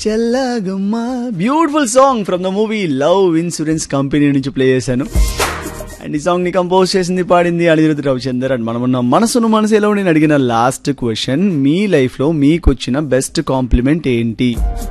చెల్లగమ్మ beautiful song from the movie love insurance company నుంచి play చేశాను. And ఈ song ని కంపోజ్ చేసింది పాడింది అనిరుద్ధ్ రవిచందర్. అండ్ మనమున్న మనసులో నేను అడిగిన లాస్ట్ క్వశ్చన్, మీ లైఫ్ లో మీకు వచ్చిన బెస్ట్ కాంప్లిమెంట్ ఏంటి?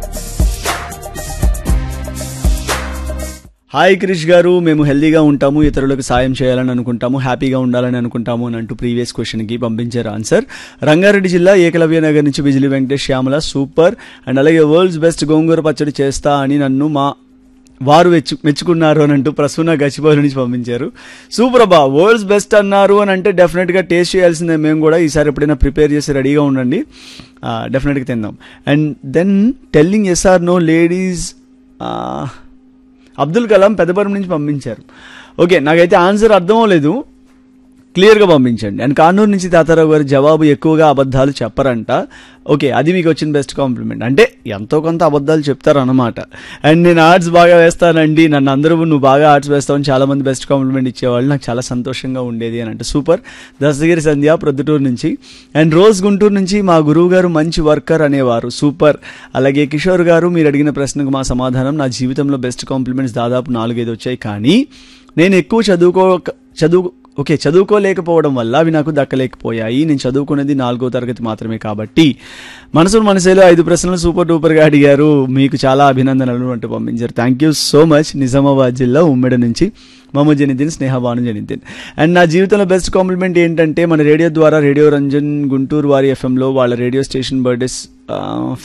హాయ్ క్రిష్ గారు, మేము హెల్దీగా ఉంటాము, ఇతరులకు సాయం చేయాలని అనుకుంటాము, హ్యాపీగా ఉండాలని అనుకుంటాము అని అంటూ ప్రీవియస్ క్వశ్చన్కి పంపించారు ఆన్సర్. రంగారెడ్డి జిల్లా ఏకలవ్య నగర్ నుంచి బిజిలి వెంకటేష్ శ్యామల సూపర్. అండ్ అలాగే వరల్డ్స్ బెస్ట్ గోంగూర పచ్చడి చేస్తా అని నన్ను మా వారు మెచ్చుకున్నారు అని అంటూ ప్రసూన గచ్చిబౌలి నుంచి పంపించారు. సూపర్ అబ్బా, వరల్డ్స్ బెస్ట్ అన్నారు అని అంటే డెఫినెట్గా టేస్ట్ చేయాల్సిందే. మేము కూడా ఈసారి ఎప్పుడైనా ప్రిపేర్ చేసి రెడీగా ఉండండి, డెఫినెట్గా తిందాం. And then telling yes are no ladies Abdul Kalam Peddapuram నుంచి పంపించారు. ఓకే, నాకైతే ఆన్సర్ అర్థం అవ్వలేదు, క్లియర్గా పంపించండి. అండ్ కానూరు నుంచి తాతారావు గారు జవాబు ఎక్కువగా అబద్ధాలు చెప్పరంట. ఓకే, అది మీకు వచ్చిన బెస్ట్ కాంప్లిమెంట్, అంటే ఎంతో కొంత అబద్ధాలు చెప్తారు అన్నమాట. అండ్ నేను ఆర్ట్స్ బాగా వేస్తానండి, నన్ను అందరూ నువ్వు బాగా ఆర్ట్స్ వేస్తావని చాలా మంది బెస్ట్ కాంప్లిమెంట్ ఇచ్చేవాళ్ళు, నాకు చాలా సంతోషంగా ఉండేది అని అంటే సూపర్. దస్తగిరి సంధ్య ప్రొద్దుటూరు నుంచి. అండ్ రోజ్ గుంటూరు నుంచి మా గురువు గారు మంచి వర్కర్ అనేవారు, సూపర్. అలాగే కిషోర్ గారు, మీరు అడిగిన ప్రశ్నకు మా సమాధానం, నా జీవితంలో బెస్ట్ కాంప్లిమెంట్స్ దాదాపు 4-5 వచ్చాయి, కానీ నేను ఎక్కువ చదువుకోలేకపోవడం వల్ల అవి నాకు దక్కలేకపోయాయి. నేను చదువుకునేది 4వ తరగతి మాత్రమే కాబట్టి. మనసులో 5 ప్రశ్నలు సూపర్ డూపర్గా అడిగారు, మీకు చాలా అభినందనలు అంటూ పంపించారు. Thank you so much. Nizamabad జిల్లా ఉమ్మెడ నుంచి మహమ్మద్ జనిద్దీన్, స్నేహ భాను జనిద్దీన్. అండ్ నా జీవితంలో బెస్ట్ కాంప్లిమెంట్ ఏంటంటే, మన రేడియో ద్వారా రేడియో రంజన్ గుంటూరు వారి ఎఫ్ఎంలో వాళ్ళ రేడియో స్టేషన్ బర్త్డేస్